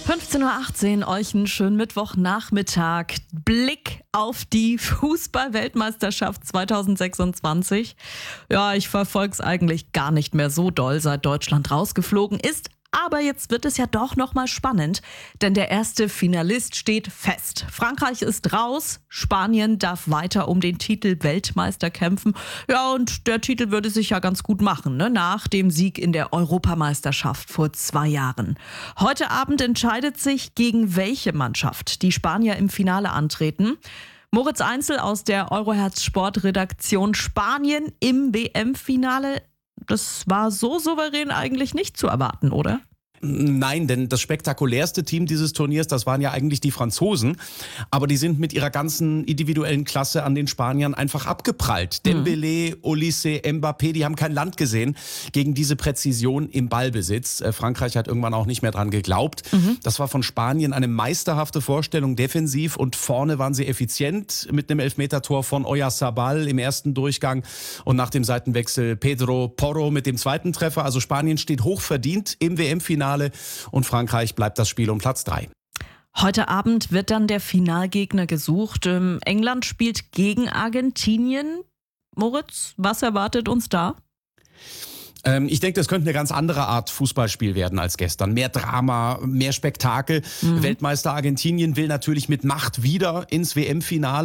15:18 Uhr, euch einen schönen Mittwochnachmittag. Blick auf die Fußball-Weltmeisterschaft 2026. Ja, ich verfolge es eigentlich gar nicht mehr so doll, seit Deutschland rausgeflogen ist. Aber jetzt wird es ja doch nochmal spannend, denn der erste Finalist steht fest. Frankreich ist raus, Spanien darf weiter um den Titel Weltmeister kämpfen. Ja, und der Titel würde sich ja ganz gut machen, ne? Nach dem Sieg in der Europameisterschaft vor 2 Jahren. Heute Abend entscheidet sich, gegen welche Mannschaft die Spanier im Finale antreten. Moritz Einzel aus der Euroherz Sportredaktion: Spanien im WM-Finale. Das war so souverän eigentlich nicht zu erwarten, oder? Nein, denn das spektakulärste Team dieses Turniers, das waren ja eigentlich die Franzosen. Aber die sind mit ihrer ganzen individuellen Klasse an den Spaniern einfach abgeprallt. Dembélé, Olise, Mbappé, die haben kein Land gesehen gegen diese Präzision im Ballbesitz. Frankreich hat irgendwann auch nicht mehr dran geglaubt. Das war von Spanien eine meisterhafte Vorstellung defensiv, und vorne waren sie effizient mit einem Elfmetertor von Oyarzabal im ersten Durchgang und nach dem Seitenwechsel Pedro Porro mit dem zweiten Treffer. Also Spanien steht hochverdient im WM-Finale. Und Frankreich bleibt das Spiel um Platz 3. Heute Abend wird dann der Finalgegner gesucht. England spielt gegen Argentinien. Moritz, was erwartet uns da? Ich denke, das könnte eine ganz andere Art Fußballspiel werden als gestern. Mehr Drama, mehr Spektakel. Weltmeister Argentinien will natürlich mit Macht wieder ins WM-Finale.